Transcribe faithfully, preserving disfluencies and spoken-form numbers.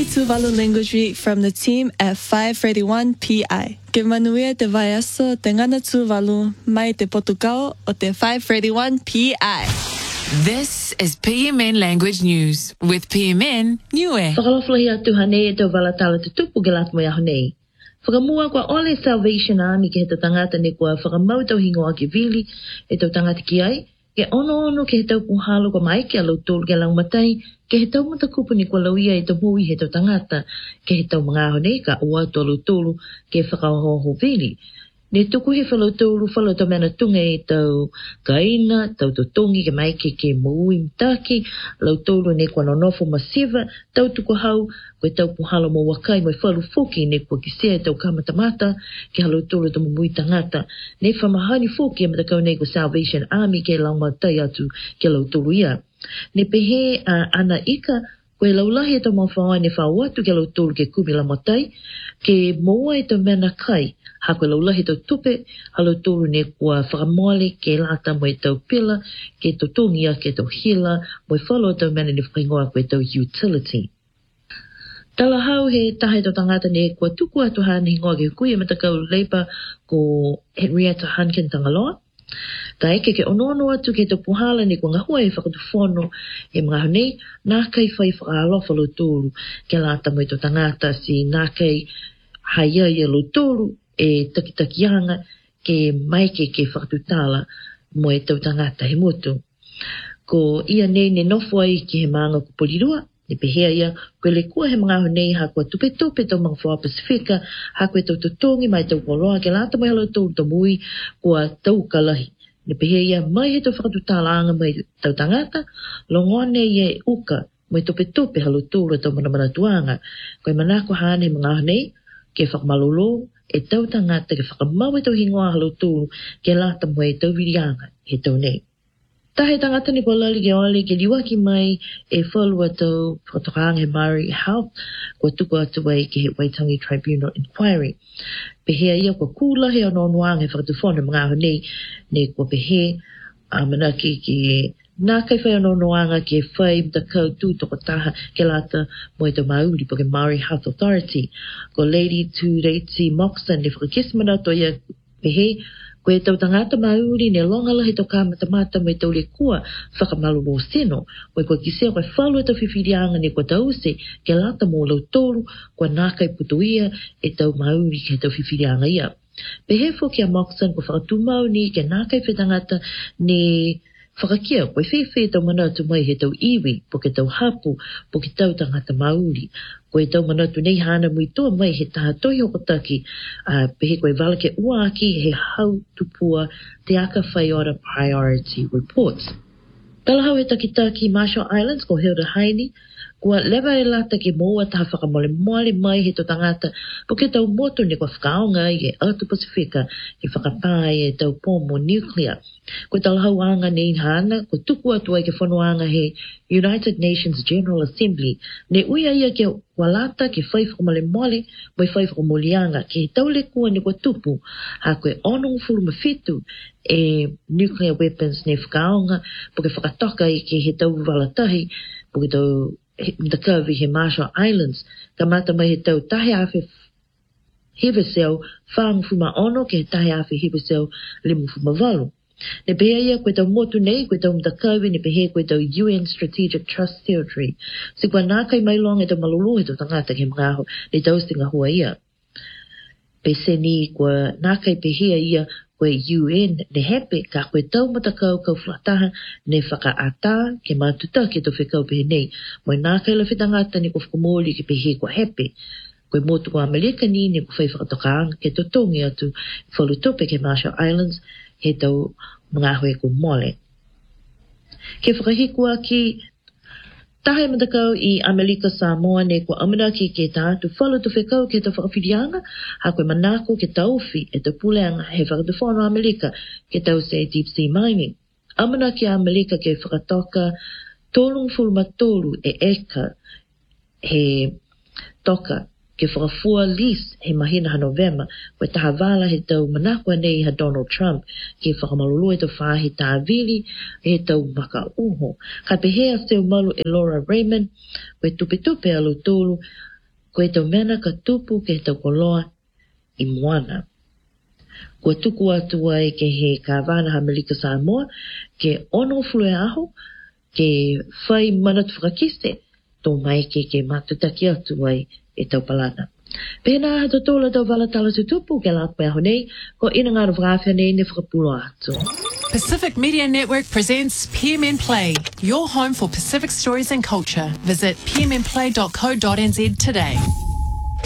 Tuvalu Language Week from the team at five thirty-one P I. Ke manuia te vaiaso te ngana Tuvalu mai te Portugal o te five thirty-one P I. This is P M N Language News with P M N Niue. Whakaloflahi atu hanei e tau walatala te tupu ke latu mai ahonei. Whakamua kwa Ole Salvation Army ke he tau tangata ne kua whakamau tau hingoa ke vili e tau tangata ki ai. Ke ono ono ke he tau puhalo kwa mai ke alau tolu ke alau matai. Ke he tau matakupu ni kua lauia e tau mui he tau tangata. Ke he tau mga ahonei ka ua tu alau tolu ke whakahoho vili. Ne tuku he whalau tolu whalau tau mena tunga e tau kaina, tau tutongi ke mai ke ke mui mtaki, lau tolu ne kua nonofo masiva, tau tuku hau, koe tau puhalo mo wakai mai whalu fuki ne kua kisea e tau kamatamata, ke halau tolu tau mui tangata. Ne whamahani fuki e matakau ne kua Salvation Army ke lau matai atu ke lau tolu ia. Ne pehe uh, ana ika, koe laulahi e tau mawhaoa ne whawatu ke lau tolu ke kumi la matai, ke moa e tau mena kai, ha koe laulahi tau tupe, halau tolu ne kua whakamole ke lata mo e tau pila, ke tau tungia, ke tau hila, mo e whalo tau mena ne whaingoa koe tau utility. Tala hau he tahe tau tangata ne kua tuku atu hana hingoa ke kui e matakau leipa ko Henrietta Hankin Tangaloa. Ka eke ke ono atu ke tau puhala ne kua ngahua e whakatufono e mga honei, nā kai whai whakalofa lo tolu ke lata mo e tau tangata si nā kai haia ia lo tolu e takitakianga ke maike ke whakatutala mo e tau tangata he motu. Ko ia nei ne nofo ai ki he maanga ko polirua, ne pehea ia, koe le kua he mga honei ha kua tupe tupe tau mga whaua Pasifika, ha koe tau tutongi mai tau koloa ke lata mai halo tau tau mui kua tau kalahi. Ne pehea ia, mai he tau whakatutala anga mai tau tangata, longone ia e uka, mai tupe tupe halo tau tau manamana tuanga, koe manako hane mga honei, ke whakamalolo, e tau tangata ke whakamau e tau hingoa halo tūru ke lata mo e tau virianga he tau nei. Tahe tangata ni kua lali ke ole ke liwaki mai e whalua tau whakatokaanga he Maori Health kua tuku atu wai ke he Waitangi Tribunal Inquiry. Pehea ia kua kūlahe o nonoanga he whakatufona mga honei ne kua pehe a manaki ke nā kai whai ono noanga ke whai mtakau tū toko taha ke lata mo e tau mauri po ke Maori Health Authority. Ko Lady Tureiti Moxon ne whakakismana to ia pehe ko e tau tangata mauri ne longala he tau kamatamata mo e tau le kua whakamalolo seno. Ko e kua kisea koe whalu e tau whiwhirianga ne kua tause ke lata mo lau tolu kua nā kai putuia e tau mauri ke tau whiwhirianga ia. Pehe fo ki a Moxon ko whakatumau ni ke nā kai whetangata ne whakakia, koe whewhe tau manatu mai he tau iwi, po ke tau hapu, po ke tau tangata mauri. Koe tau manatu nei hana mui toa mai he taha toi hokotaki, uh, pehe koe wala ke uaki he hau tupua te aka whai ora priority reports. Talahau he takitaki Marshall Islands ko Hilda Haini, kua lewa e lata ke moa taha whakamole mole mai he to tangata, po ke tau moto ne kua whakaonga i e Auto Pasifika, he whakapai e tau pomo nuclear. Ko talahau anga nei hana, ko tuku atu ai ke whanoanga he United Nations General Assembly, ne uia ia ke walata ke whai whakamole mole, mai whai whakamoleanga, ke he tau le kua ne kua tupu, ha koe onong fulu mawhitu e nuclear weapons ne whakaonga, po ke whakatoka i ke he tau walatahi, po ke tau mtakawi he Marshall Islands, ka mata mai he tau tahe awhi heweseo whaangu fuma ono ke he tahe awhi heweseo limu fuma walu. Ne pehea ia koe tau motu nei, koe tau mtakawi ne pehea koe tau U N Strategic Trust Territory. Si kua nākai mai longa e tau malulu he tau tangata ke mga ne tau singa hua ia. Pese ni kua nākai pehea ia koe U N ne hepe ka koe tau matakau kau whataha ne whakaata ke mātuta ke tau whekau pehe nei. Moe nākai la whetangata ni ko whakamoli ke pehe kua hepe. Koe motu kua Amerika ni ne ko whai whakatokaanga ke totongi atu whalutope ke Marshall Islands he tau mga hoe ko mole. Ke whakahikua ki tahe matakau i Amerika Samoa ne kua amanaki ke tātu whalu tu whekau ke tau whakawhirianga, ha koe manako ke tauwhi e tau puleanga he whakatufono Amerika ke tau se deep sea mining. Amanaki a Amerika ke whakatoka tolung fulmatolu e eka he toka ke whakafua lis he mahina ha Novema, koe taha wala he tau manakua nei ha Donald Trump, ke whakamalulu e tau whahi tā vili, he tau maka uho. Ka pehea seo malu e Laura Raymond, koe tupe tupe alo tolu, ko e tau mena ka tupu ke tau koloa i moana. Kua tuku atu ai ke he kāwana Hamalika Samoa, ke ono flue aho, ke whai manatu whakakise, tō mai ke ke matutaki atu ai e tau palana. Pēnā hato tōla tau walatala tutupu ke lātme aho nei, ko ina ngāra whakawhia nei ne whakapulo atu. Pacific Media Network presents P M N Play, your home for Pacific stories and culture. Visit p m n play dot co dot n z today.